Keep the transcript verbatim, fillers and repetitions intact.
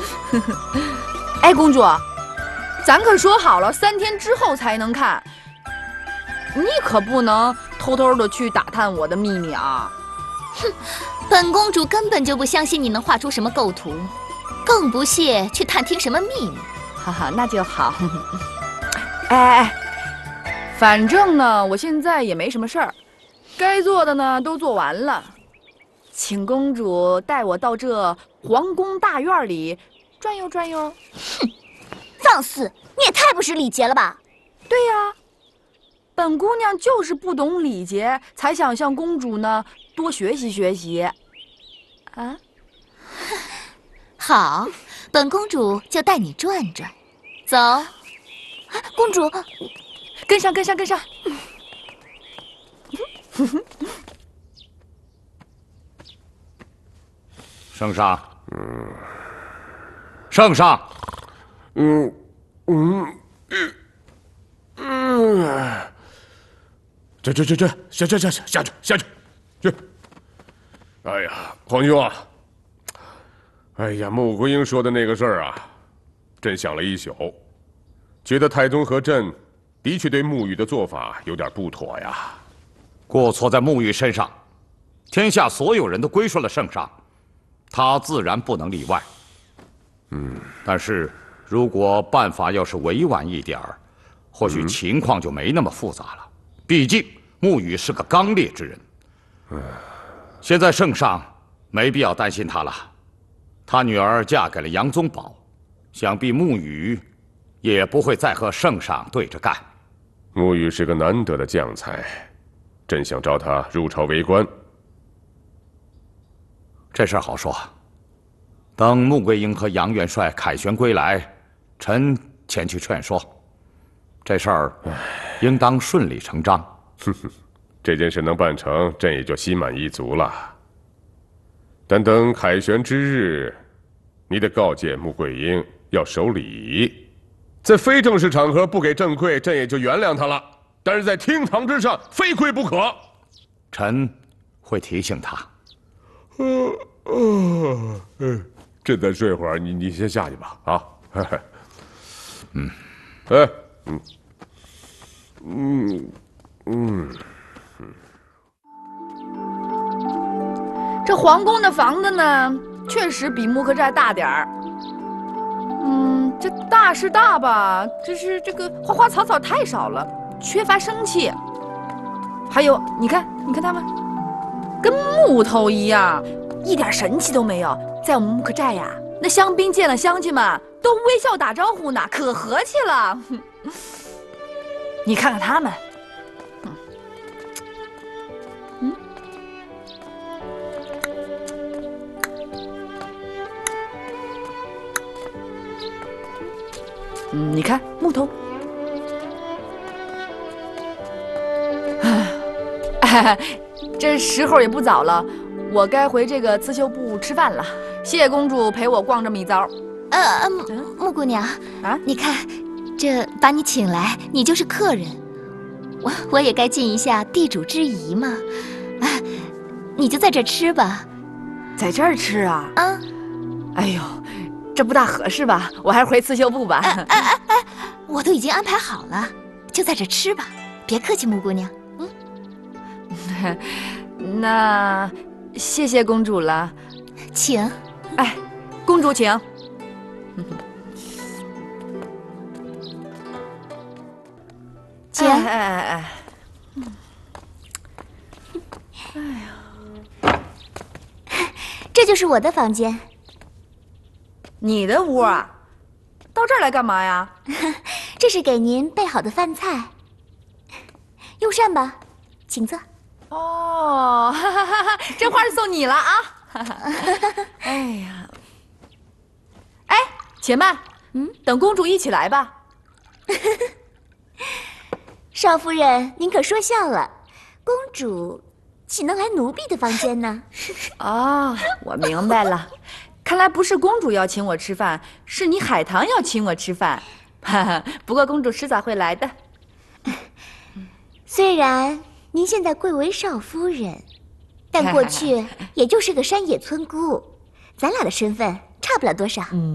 哎，公主，咱可说好了，三天之后才能看，你可不能偷偷的去打探我的秘密啊！ 哼，本公主根本就不相信你能画出什么构图，更不屑去探听什么秘密。 哈哈，那就好。哎哎哎，反正呢，我现在也没什么事儿，该做的呢都做完了，请公主带我到这皇宫大院里转悠转悠。 哼，放肆！你也太不识礼节了吧？ 对呀，本姑娘就是不懂礼节，才想向公主呢多学习学习。啊， 好，本公主就带你转转。走， 公主， 跟上，跟上，跟上。 圣上，嗯，圣上， 嗯嗯嗯，这这这这下下下下下去下去去！哎呀，皇兄啊，哎呀，穆桂英说的那个事儿啊，朕想了一宿，觉得太宗和朕的确对沐雨的做法有点不妥呀。 过错在沐雨身上，天下所有人都归顺了圣上，他自然不能例外。嗯，但是如果办法要是委婉一点儿，或许情况就没那么复杂了。毕竟沐雨是个刚烈之人。嗯，现在圣上没必要担心他了，他女儿嫁给了杨宗保，想必沐雨也不会再和圣上对着干。 沐雨是个难得的将才，朕想召他入朝为官。 这事儿好说，等穆桂英和杨元帅凯旋归来，臣前去劝说。这事儿应当顺理成章。 哼哼，这件事能办成，朕也就心满意足了。但等凯旋之日，你得告诫穆桂英要守礼，在非正式场合不给正馈，朕也就原谅他了。但是在厅堂之上，非跪不可。 臣会提醒他。 嗯嗯嗯，朕再睡会儿，你你先下去吧。啊， 嗯， 哎，嗯嗯嗯嗯。 这皇宫的房子呢，确实比木克寨大点儿。嗯，这大是大吧，只是这个花花草草太少了，缺乏生气。还有，你看，你看他们，跟木头一样，一点神气都没有。在我们木克寨呀，那香槟见了乡亲们都微笑打招呼呢，可和气了。你看看他们，嗯。嗯，你看木头，哎，这时候也不早了，我该回这个刺绣部吃饭了。谢谢公主陪我逛这么一遭。 呃呃，穆姑娘啊，你看，这把你请来，你就是客人，我我也该尽一下地主之谊嘛。啊，你就在这吃吧。 在这儿吃啊？ 啊， 哎呦。这不大合适吧？我还是回刺绣部吧。 哎哎哎哎，我都已经安排好了，就在这吃吧。别客气，穆姑娘。 嗯，那谢谢公主了， 请。 哎，公主请。 请。 哎哎哎哎。 哎呀，这就是我的房间。 你的屋啊，到这儿来干嘛呀？ 这是给您备好的饭菜，用膳吧，请坐。 哦，哈哈哈哈，这花是送你了啊！哎呀，哎，且慢，嗯，等公主一起来吧。 少夫人，您可说笑了，公主岂能来奴婢的房间呢？ 哦，我明白了。看来不是公主要请我吃饭，是你海棠要请我吃饭。哈哈，不过公主迟早会来的。 虽然您现在贵为少夫人，但过去也就是个山野村姑，咱俩的身份差不了多少。嗯。